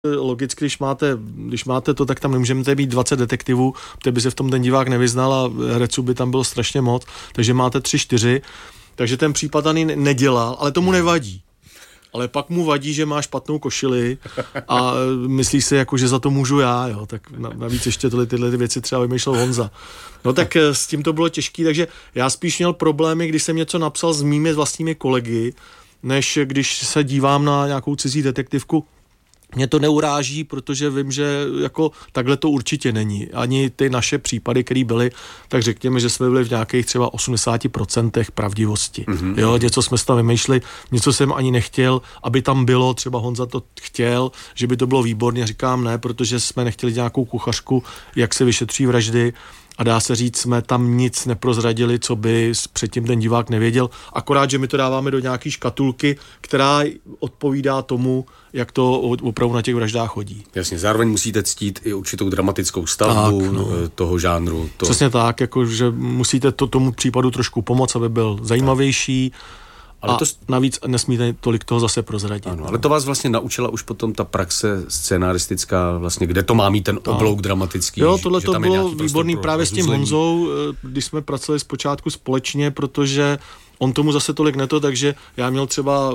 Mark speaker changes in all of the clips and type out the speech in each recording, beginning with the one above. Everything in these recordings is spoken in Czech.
Speaker 1: logicky, když máte to, tak tam nemůžete mít 20 detektivů, protože by se v tom ten divák nevyznal a herců by tam bylo strašně moc, takže máte 3-4, takže ten případ ani nedělal, ale tomu nevadí. Ale pak mu vadí, že má špatnou košili a myslí si, jako, že za to můžu já, jo, tak navíc ještě tyhle věci třeba vymýšlel Honza. No tak s tím to bylo těžký, takže já spíš měl problémy, když jsem něco napsal s mými vlastními kolegy, než když se dívám na nějakou cizí detektivku. Mě to neuráží, protože vím, že jako takhle to určitě není. Ani ty naše případy, které byly, tak řekněme, že jsme byli v nějakých třeba 80% pravdivosti. Mm-hmm. Jo, něco jsme si tam vymýšleli, něco jsem ani nechtěl, aby tam bylo, třeba Honza to chtěl, že by to bylo výborně, říkám ne, protože jsme nechtěli nějakou kuchařku, jak se vyšetří vraždy. A dá se říct, jsme tam nic neprozradili, co by předtím ten divák nevěděl. Akorát, že my to dáváme do nějaký škatulky, která odpovídá tomu, jak to opravdu na těch vraždách chodí.
Speaker 2: Jasně, zároveň musíte ctít i určitou dramatickou stavbu toho žánru.
Speaker 1: Přesně tak, jako, že musíte tomu případu trošku pomoct, aby byl zajímavější. Ale navíc nesmíte tolik toho zase prozradit.
Speaker 2: Ano, ale to vás vlastně naučila už potom ta praxe scenaristická, vlastně, kde to má mít ten oblouk dramatický.
Speaker 1: Jo, tohle to bylo výborný právě s tím Honzou, když jsme pracovali zpočátku společně, protože on tomu zase tolik takže já měl třeba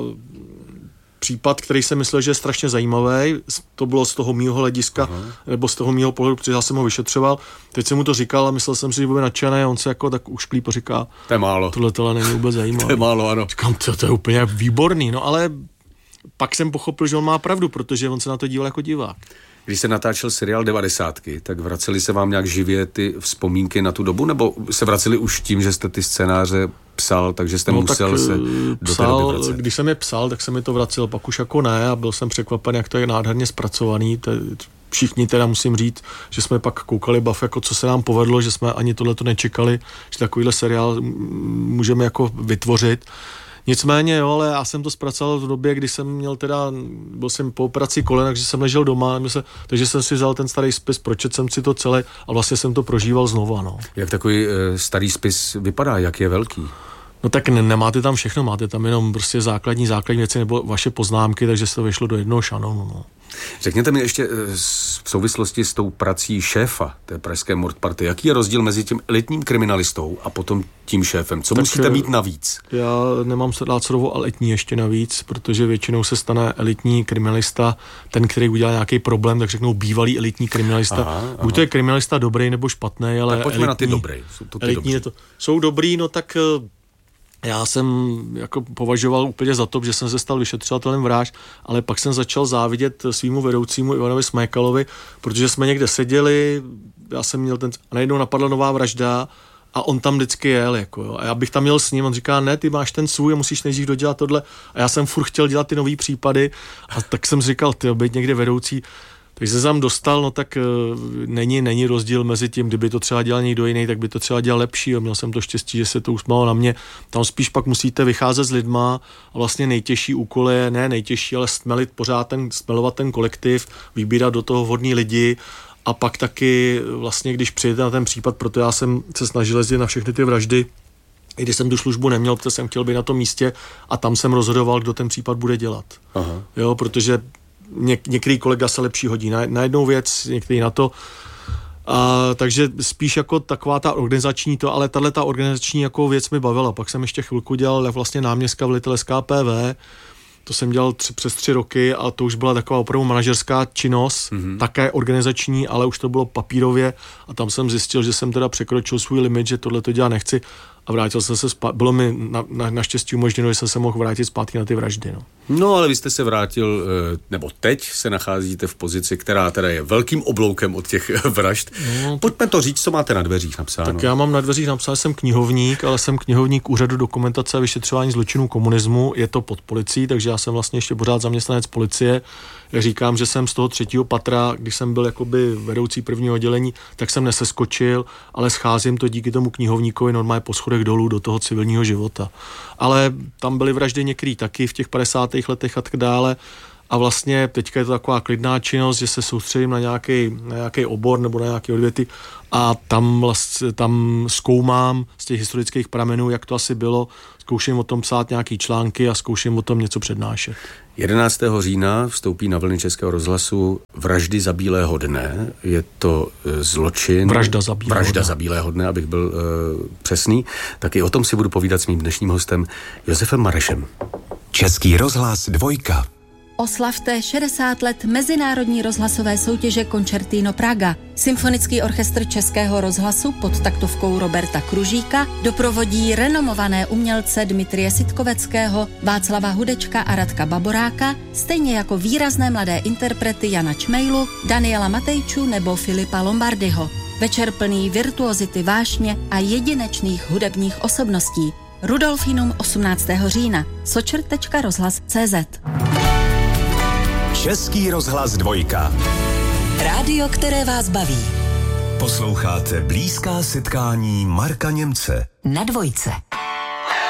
Speaker 1: případ, který jsem myslel, že je strašně zajímavý, to bylo z toho mýho hlediska, nebo z toho mýho pohledu, protože já jsem ho vyšetřoval. Teď jsem mu to říkal a myslel jsem si, že bude nadšený a on se jako tak ušklí a říká,
Speaker 2: to je málo.
Speaker 1: Tohle není vůbec zajímavé.
Speaker 2: To je málo, ano.
Speaker 1: Říkám, to je úplně výborný, no ale pak jsem pochopil, že on má pravdu, protože on se na to díval jako divák.
Speaker 2: Když se natáčel seriál 90, tak vraceli se vám nějak živě ty vzpomínky na tu dobu, nebo se vraceli už tím, že jste ty scénáře psal, takže jste musel se do té doby vracet?
Speaker 1: Když jsem je psal, tak se mi to vracel, pak už jako ne a byl jsem překvapen, jak to je nádherně zpracovaný. Všichni teda musím říct, že jsme pak koukali bav, jako co se nám povedlo, že jsme ani tohleto nečekali, že takovýhle seriál můžeme jako vytvořit. Nicméně, jo, ale já jsem to zpracoval v době, kdy jsem měl byl jsem po operaci kolena, takže jsem ležel doma, takže jsem si vzal ten starý spis, pročetl jsem si to celé a vlastně jsem to prožíval znova, no.
Speaker 2: Jak takový starý spis vypadá, jak je velký?
Speaker 1: No tak nemáte tam všechno, máte tam jenom prostě základní věci nebo vaše poznámky, takže se to vyšlo do jednoho šanonu, no.
Speaker 2: Řekněte mi ještě v souvislosti s tou prací šéfa té pražské Mordparty, jaký je rozdíl mezi tím elitním kriminalistou a potom tím šéfem? Co tak musíte mít navíc? Já
Speaker 1: nemám se dát slovo elitní ještě navíc, protože většinou se stane elitní kriminalista, ten, který udělá nějaký problém, tak řeknou bývalý elitní kriminalista. Aha. Buď to je kriminalista dobrý nebo špatný, ale
Speaker 2: tak pojďme elitní, na ty dobrý.
Speaker 1: Jsou dobrý, no tak já jsem jako považoval úplně za to, že jsem se stal vyšetřovatelem vražd, ale pak jsem začal závidět svýmu vedoucímu Ivanovi Smekalovi, protože jsme někde seděli, já jsem měl a najednou napadla nová vražda a on tam vždycky jel, jako jo. A já bych tam měl s ním, on říká, ne, ty máš ten svůj a musíš nejdřív dodělat tohle. A já jsem furt chtěl dělat ty nový případy a tak jsem říkal, být někde vedoucí. Takže se tam dostal, no tak není rozdíl mezi tím, kdyby to třeba dělal někdo jiný, tak by to třeba dělal lepší a měl jsem to štěstí, že se to usmálo na mě. Tam spíš pak musíte vycházet s lidma a vlastně nejtěžší úkol je, ne nejtěžší, ale stmelovat ten kolektiv, vybírat do toho vhodný lidi a pak taky vlastně, když přijete na ten případ, proto já jsem se snažil jezdit na všechny ty vraždy, i když jsem tu službu neměl, protože jsem chtěl být na tom místě a tam jsem rozhodoval, kdo ten případ bude dělat. Aha. Jo, protože některý kolega se lepší hodí na jednou věc, některý na to. Takže spíš jako taková ta organizační ale ta organizační jako věc mi bavila. Pak jsem ještě chvilku dělal vlastně náměstka velitel SKPV, to jsem dělal přes 3 roky a to už byla taková opravdu manažerská činnost, také organizační, ale už to bylo papírově a tam jsem zjistil, že jsem teda překročil svůj limit, že tohle to dělat nechci a vrátil jsem se bylo mi naštěstí umožněno, že jsem se mohl vrátit zpátky na ty vraždy.
Speaker 2: No ale vy jste se vrátil, nebo teď se nacházíte v pozici, která teda je velkým obloukem od těch vražd. No, pojďme to říct, co máte na dveřích napsáno.
Speaker 1: Tak já mám na dveřích napsáno, že jsem knihovník, ale jsem knihovník Úřadu dokumentace a vyšetřování zločinů komunismu, je to pod policií, takže já jsem vlastně ještě pořád zaměstnanec policie. Já říkám, že jsem z toho 3. patra, když jsem byl jakoby vedoucí prvního oddělení, tak jsem neseskočil, ale scházím to díky tomu knihovníkovi normálně po schodech dolů do toho civilního života. Ale tam byly vraždy některý taky v těch 50. letech a tak dále. a vlastně teďka je to taková klidná činnost, že se soustředím na nějaký obor nebo na nějaké odvěty a tam zkoumám z těch historických pramenů, jak to asi bylo, zkouším o tom psát nějaký články a zkouším o tom něco přednášet.
Speaker 2: 11. října vstoupí na vlny Českého rozhlasu Vraždy za bílého dne. Je to zločin. Vražda za bílého dne, abych byl přesný. Tak i o tom si budu povídat s mým dnešním hostem Josefem Marešem.
Speaker 3: Český rozhlas 2.
Speaker 4: Oslavte 60 let mezinárodní rozhlasové soutěže Concertino Praga. Symfonický orchestr Českého rozhlasu pod taktovkou Roberta Kružíka doprovodí renomované umělce Dmitrie Sitkoveckého, Václava Hudečka a Radka Baboráka, stejně jako výrazné mladé interprety Jana Čmejlu, Daniela Matejču nebo Filipa Lombardyho. Večer plný virtuozity vášně a jedinečných hudebních osobností. Rudolfinum 18. října. sočr.rozhlas.cz.
Speaker 3: Český rozhlas 2.
Speaker 4: Rádio, které vás baví.
Speaker 3: Posloucháte blízká setkání Marka Němce
Speaker 4: Na 2.